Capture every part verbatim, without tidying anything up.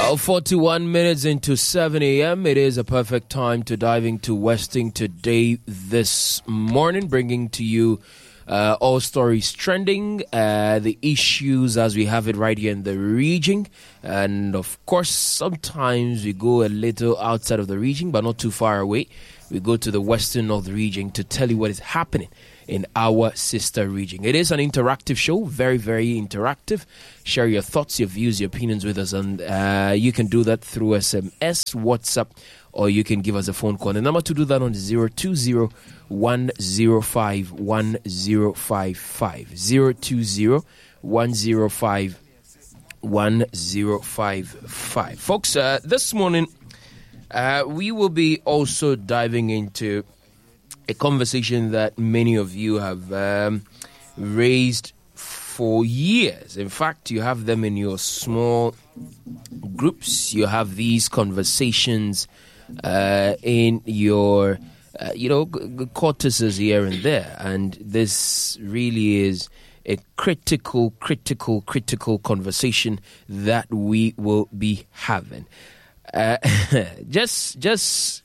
Well, forty-one minutes into seven a.m. It is a perfect time to dive into Westing Today this morning, bringing to you uh, all stories trending, uh, the issues as we have it right here in the region. And, of course, sometimes we go a little outside of the region, but not too far away. We go to the Western North region to tell you what is happening in our sister region. It is an interactive show, very, very interactive. Share your thoughts, your views, your opinions with us, and uh, you can do that through S M S, WhatsApp, or you can give us a phone call. The number to do that on zero two zero, one zero five, one zero five five. zero two zero, one zero five, one zero five five. Folks, uh, this morning, uh, we will be also diving into a conversation that many of you have um, raised for years. In fact, you have them in your small groups. You have these conversations uh, in your, uh, you know, g- g- cortices here and there. And this really is a critical, critical, critical conversation that we will be having. Uh, just, just...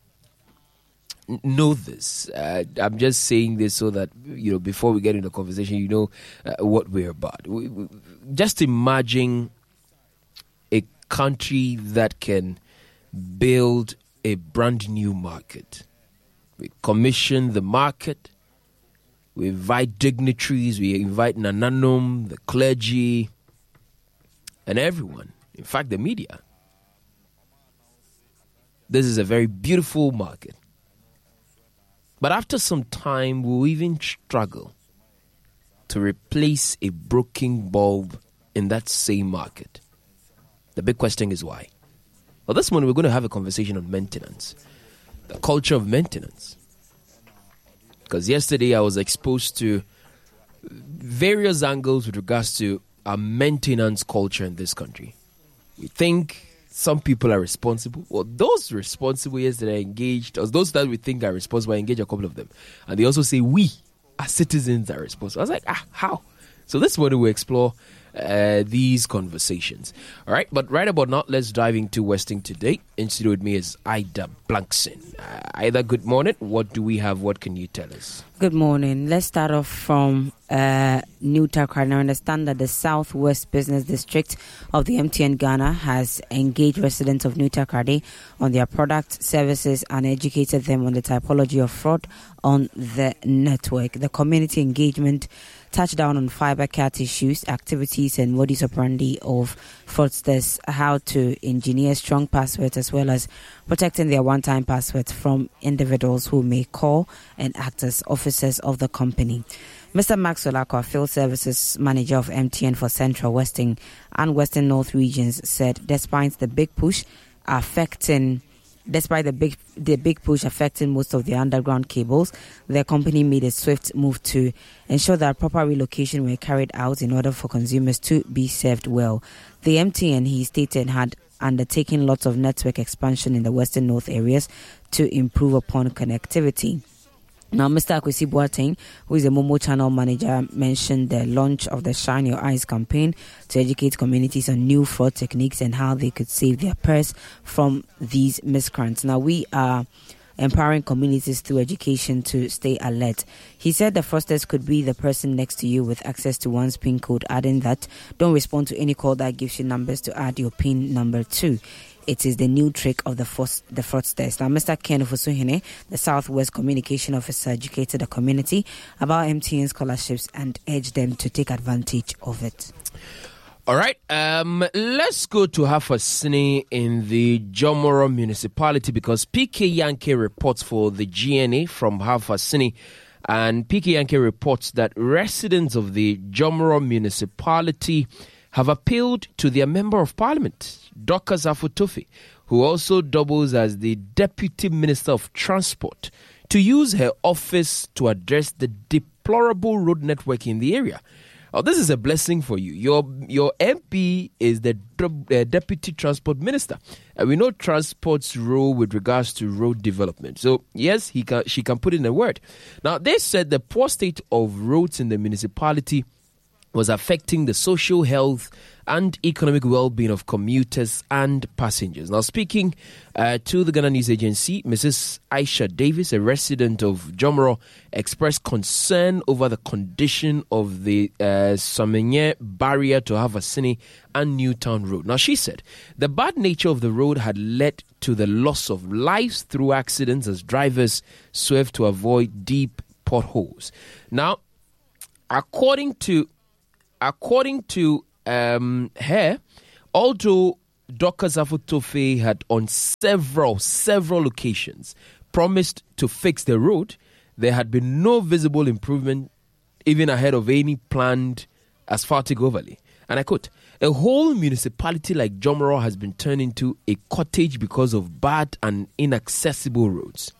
know this. Uh, I'm just saying this so that, you know, before we get into the conversation, you know uh, what we're about. We, we, just imagine a country that can build a brand new market. We commission the market. We invite dignitaries. We invite Nananum, the clergy, and everyone. In fact, the media. This is a very beautiful market. But after some time, we'll even struggle to replace a broken bulb in that same market. The big question is why? Well, this morning we're going to have a conversation on maintenance, the culture of maintenance. Because yesterday I was exposed to various angles with regards to our maintenance culture in this country. We think some people are responsible. Well, those responsible yesterday engaged, or those that we think are responsible, I engage a couple of them. And they also say we, as citizens, are responsible. I was like, ah, how? So this morning we explore uh, these conversations. All right, but right about now, let's dive into Westing Today. In studio with me is Ida Blankson. Uh, Ida, good morning. What do we have? What can you tell us? Good morning. Let's start off from uh, New Takrady. I understand that the Southwest Business District of the M T N Ghana has engaged residents of New Takrady on their products, services, and educated them on the typology of fraud on the network. The community engagement touched down on fiber cat issues, activities, and modus operandi of fraudsters, how to engineer strong passwords, as well as protecting their one-time passwords from individuals who may call and act as officers of the company. Mister Max Olako, Field Services Manager of M T N for Central, Western, and Western North regions, said despite the big push affecting Despite the big the big push affecting most of the underground cables, the company made a swift move to ensure that proper relocation were carried out in order for consumers to be served well. The M T N, he stated, had undertaken lots of network expansion in the Western North areas to improve upon connectivity. Now, Mister Akwesi Boateng, who is a Momo channel manager, mentioned the launch of the Shine Your Eyes campaign to educate communities on new fraud techniques and how they could save their purse from these miscreants. Now, we are empowering communities through education to stay alert. He said the fraudsters could be the person next to you with access to one's PIN code, adding that don't respond to any call that gives you numbers to add your PIN number to. It is the new trick of the fraud, the fraudsters. Now, Mister Ken Ofosuhene, the Southwest Communication Officer, educated the community about M T N scholarships and urged them to take advantage of it. All right, um, let's go to Hafasini in the Jomoro municipality because P K Yankee reports for the G N A from Hafasini. And P K Yankee reports that residents of the Jomoro municipality have appealed to their Member of Parliament, Dorcas Afotofe, who also doubles as the Deputy Minister of Transport, to use her office to address the deplorable road network in the area. Oh, this is a blessing for you. Your your M P is the uh, Deputy Transport Minister. And we know transport's role with regards to road development. So, yes, he can she can put in a word. Now, they said the poor state of roads in the municipality was affecting the social health and economic well-being of commuters and passengers. Now, speaking uh, to the Ghana News Agency, Missus Aisha Davis, a resident of Jomoro, expressed concern over the condition of the uh, Samenye barrier to Havasini and Newtown Road. Now, she said the bad nature of the road had led to the loss of lives through accidents as drivers swerved to avoid deep potholes. Now, according to According to um, her, although Doctor Zafutofe had on several, several occasions promised to fix the road, there had been no visible improvement even ahead of any planned asphaltic overlay. And I quote, a whole municipality like Jomoro has been turned into a cottage because of bad and inaccessible roads.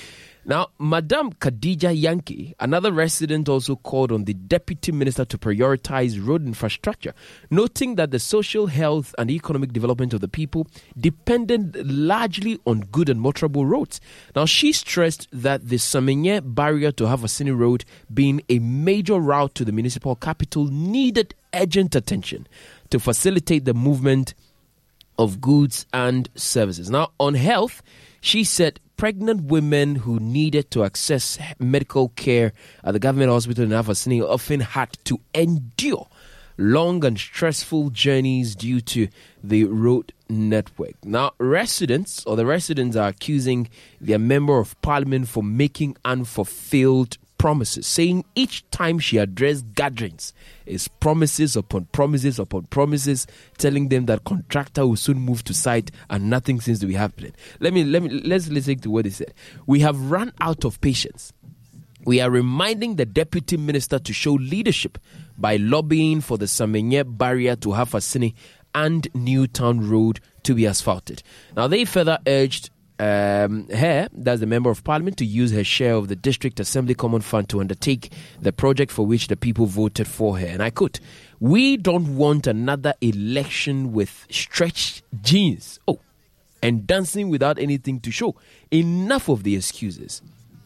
Now, Madam Khadija Yankee, another resident, also called on the Deputy Minister to prioritize road infrastructure, noting that the social health and economic development of the people depended largely on good and motorable roads. Now, she stressed that the Samenye barrier to Havasini Road, being a major route to the municipal capital, needed urgent attention to facilitate the movement of goods and services. Now, on health, she said pregnant women who needed to access medical care at the government hospital in Havasini often had to endure long and stressful journeys due to the road network. Now, residents or the residents are accusing their member of parliament for making unfulfilled promises, saying each time she addressed gatherings is promises upon promises upon promises, telling them that contractor will soon move to site and nothing seems to be happening. Let me let me let's listen to what he said. We have run out of patience. We are reminding the deputy minister to show leadership by lobbying for the Samenye barrier to Havasini and Newtown Road to be asphalted. Now, they further urged Um, her, that's the Member of Parliament, to use her share of the District Assembly Common Fund to undertake the project for which the people voted for her. And I quote, we don't want another election with stretched jeans, oh, and dancing without anything to show. Enough of the excuses.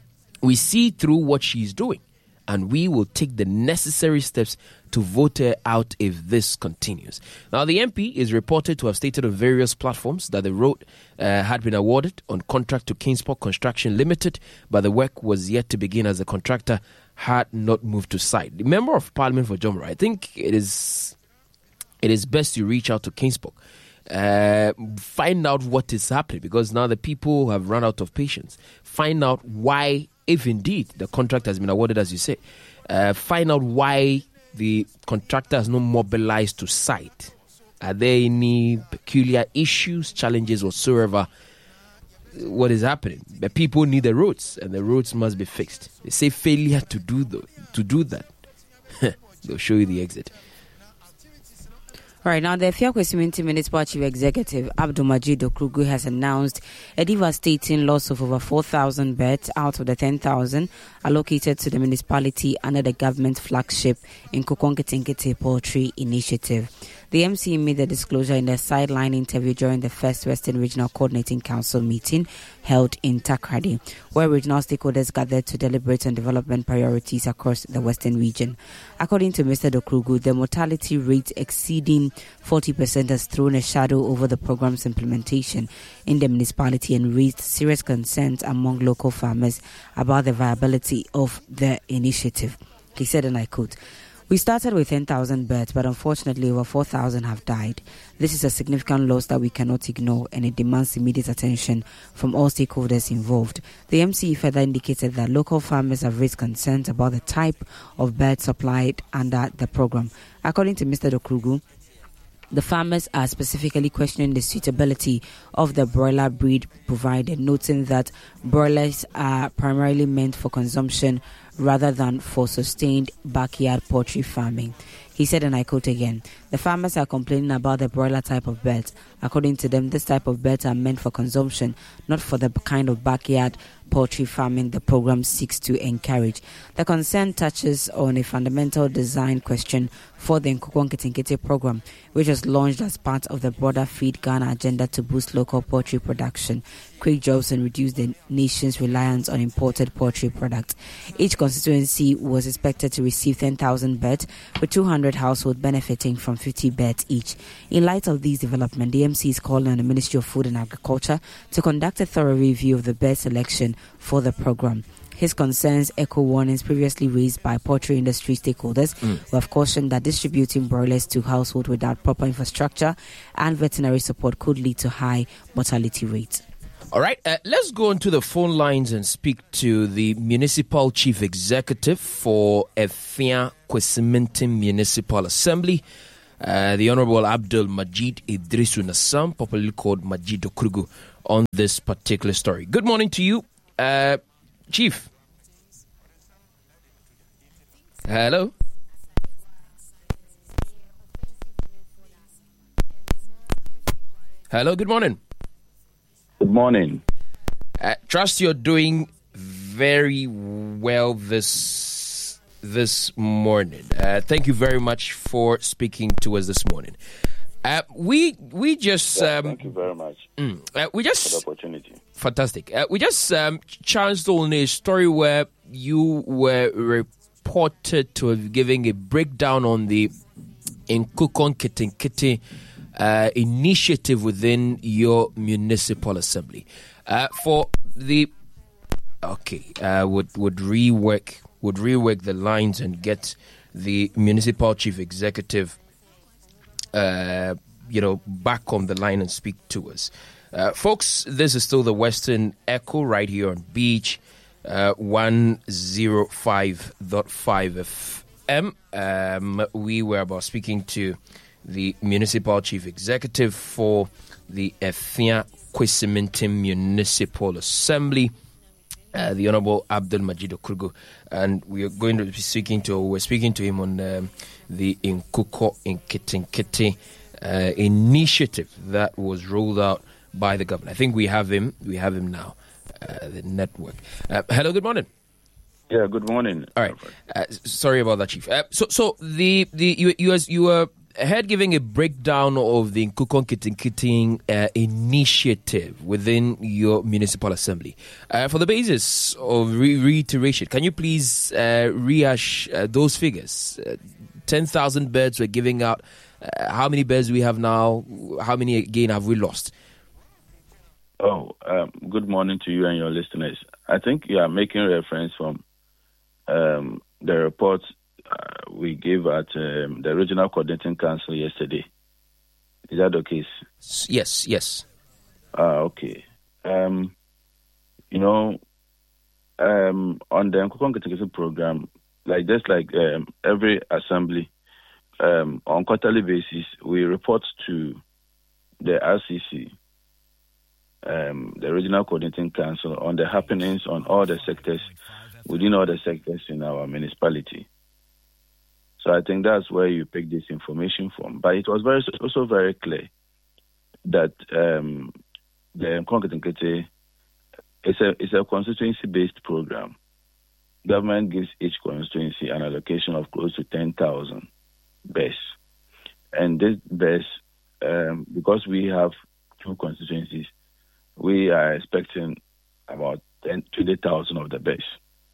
We see through what she's doing, and we will take the necessary steps to vote her out if this continues. Now, the M P is reported to have stated on various platforms that the road uh, had been awarded on contract to Kingsport Construction Limited, but the work was yet to begin as the contractor had not moved to site. The Member of Parliament for Jomoro, I think it is it is best to reach out to Kingsport, uh, find out what is happening, because now the people have run out of patience. Find out why, if indeed the contract has been awarded, as you say, uh, find out why the contractor has not mobilized to site. Are there any peculiar issues, challenges whatsoever? What is happening? The people need the roads, and the roads must be fixed. They say failure to do the, to do that, they'll show you the exit. All right, now the Fiakwe Municipal Chief Executive Abdul Majid Okrugu has announced a devastating loss of over four thousand beds out of the ten thousand allocated to the municipality under the government flagship in Nkukwo-Nketenkete Poultry Initiative. The M C made the disclosure in a sideline interview during the first Western Regional Coordinating Council meeting held in Takoradi, where regional stakeholders gathered to deliberate on development priorities across the Western region. According to Mister Dokrugu, the mortality rate exceeding forty percent has thrown a shadow over the program's implementation in the municipality and raised serious concerns among local farmers about the viability of the initiative. He said, and I quote, "We started with ten thousand birds, but unfortunately over four thousand have died. This is a significant loss that we cannot ignore, and it demands immediate attention from all stakeholders involved." The M C further indicated that local farmers have raised concerns about the type of birds supplied under the program. According to Mister Dokrugu, the farmers are specifically questioning the suitability of the broiler breed provided, noting that broilers are primarily meant for consumption rather than for sustained backyard poultry farming. He said, and I quote again, "The farmers are complaining about the broiler type of birds. According to them, this type of birds are meant for consumption, not for the kind of backyard poultry farming the program seeks to encourage. The concern touches on a fundamental design question for the Nkukwo Nkiti program, which was launched as part of the broader Feed Ghana agenda to boost local poultry production, create jobs and reduce the nation's reliance on imported poultry products. Each constituency was expected to receive ten thousand birds, with two hundred households benefiting from fifty birds each. In light of these developments, the M C is calling on the Ministry of Food and Agriculture to conduct a thorough review of the bird selection for the program. His concerns echo warnings previously raised by poultry industry stakeholders mm. who have cautioned that distributing broilers to households without proper infrastructure and veterinary support could lead to high mortality rates. All right, uh, let's go onto the phone lines and speak to the Municipal Chief Executive for Efia Kwesimintim Municipal Assembly, uh, the Honorable Abdul Majid Idrisu Nassam, popularly called Majid Okrugu, on this particular story. Good morning to you, uh, Chief. Hello. Hello, good morning. Good morning. Uh, trust you're doing very well this this morning. Uh, thank you very much for speaking to us this morning. Uh, we we just yeah, um, thank you very much. Mm, uh, we just for the opportunity. Fantastic. Uh, we just um, chanced on a story where you were reported to have given a breakdown on the Nkukwo Nkiti uh, initiative within your municipal assembly. Uh, for the okay, uh, would would rework would rework the lines and get the municipal chief executive, uh, you know, back on the line and speak to us. Uh, folks, this is still the Western Echo right here on Beach uh, one oh five point five F M. Um, we were about speaking to the Municipal Chief Executive for the Efia Kwesimintim Municipal Assembly, uh, the Honorable Abdul Majid Okrugu, and we are going to be speaking to, we're speaking to him on um, the Nkukwo Nkiti uh, initiative that was rolled out by the government. I think we have him. We have him now. Uh, the network. Uh, hello. Good morning. Yeah. Good morning. All right. Uh, sorry about that, Chief. Uh, so, so the the you you as you were ahead giving a breakdown of the Nkukwo Nkiti uh, initiative within your municipal assembly. Uh, for the basis of re- reiteration, can you please uh, rehash uh, those figures? Uh, Ten thousand birds were giving out. Uh, how many birds do we have now? How many again have we lost? Oh, um, good morning to you and your listeners. I think you are making reference from um, the report uh, we gave at um, the Regional Coordinating Council yesterday. Is that the case? Yes, yes. Ah, okay. Um, you know, um, on the Nkukwo Nkiti program, like just like um, every assembly, um, on quarterly basis, we report to the R C C, Um, the Regional Coordinating Council, on the happenings on all the sectors, within all the sectors in our municipality. So I think that's where you pick this information from. But it was very also very clear that um, the Nkukwo Nkiti is a, it's a constituency-based program. Government gives each constituency an allocation of close to ten thousand birds. And this birds, um, because we have two constituencies, we are expecting about ten, twenty thousand of the birds.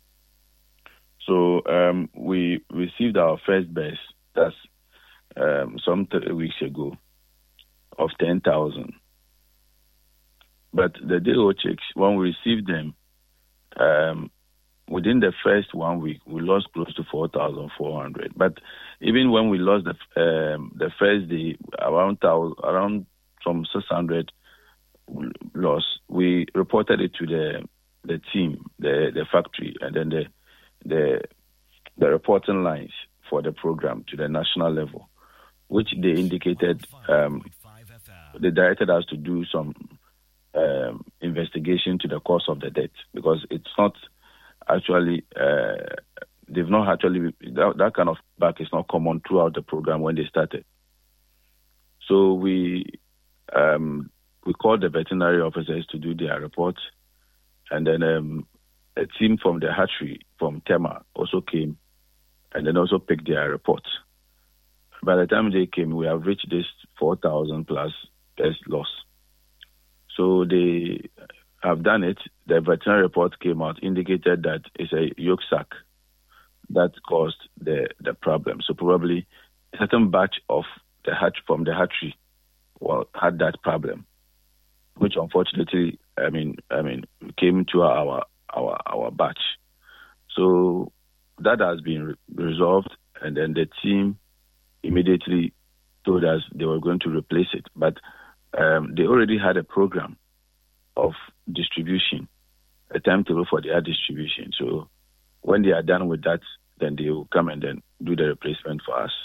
So um, we received our first birds, that's um, some three weeks ago, of ten thousand. But the D O checks, when we received them, um, within the first one week, we lost close to four thousand four hundred. But even when we lost the um, the first day, around around some six hundred loss, we reported it to the the team, the the factory, and then the the the reporting lines for the program to the national level, which they indicated um, they directed us to do some um, investigation to the cause of the death, because it's not actually uh, they've not actually that, that kind of back is not common throughout the program when they started. So we um, we called the veterinary officers to do their report, And then um, a team from the hatchery, from Tema, also came and then also picked their report. By the time they came, we have reached this four thousand plus pest loss. So they have done it. The veterinary report came out, indicated that it's a yolk sac that caused the, the problem. So probably a certain batch of the hatch from the hatchery well had that problem, which unfortunately, I mean, I mean, came to our our our batch. So that has been re- resolved, and then the team immediately told us they were going to replace it. But um, they already had a program of distribution, a timetable for their distribution. So when they are done with that, then they will come and then do the replacement for us.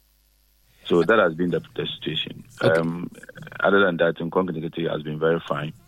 So that has been the, the situation. Okay. Um, other than that, Nkonkwo has been very fine.